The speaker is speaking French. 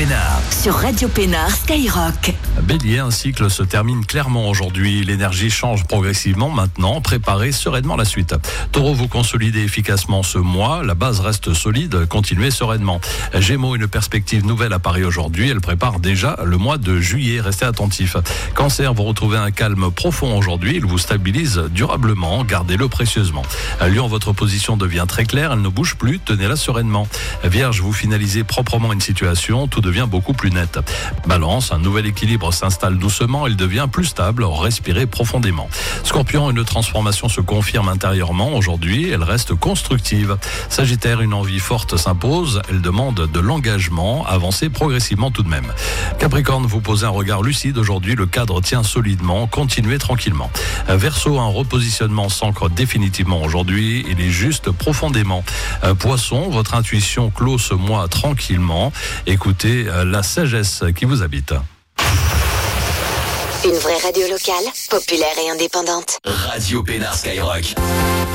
Pénard. Sur Radio Pénard Skyrock. Bélier, un cycle se termine clairement aujourd'hui. L'énergie change progressivement maintenant. Préparez sereinement la suite. Taureau, vous consolidez efficacement ce mois. La base reste solide. Continuez sereinement. Gémeaux, une perspective nouvelle apparaît aujourd'hui. Elle prépare déjà le mois de juillet. Restez attentifs. Cancer, vous retrouvez un calme profond aujourd'hui. Il vous stabilise durablement. Gardez-le précieusement. Lion, votre position devient très claire. Elle ne bouge plus. Tenez-la sereinement. Vierge, vous finalisez proprement une situation. Tout devient beaucoup plus net. Balance, un nouvel équilibre s'installe doucement. Il devient plus stable. Respirez profondément. Scorpion, une transformation se confirme intérieurement. Aujourd'hui, elle reste constructive. Sagittaire, une envie forte s'impose. Elle demande de l'engagement. Avancez progressivement tout de même. Capricorne, vous posez un regard lucide. Aujourd'hui, le cadre tient solidement. Continuez tranquillement. Verseau, un repositionnement s'ancre définitivement aujourd'hui. Il est juste profondément. Poisson, votre intuition clôt ce mois tranquillement. Écoutez la sagesse qui vous habite. Une vraie radio locale, populaire et indépendante. Radio Pénard Skyrock.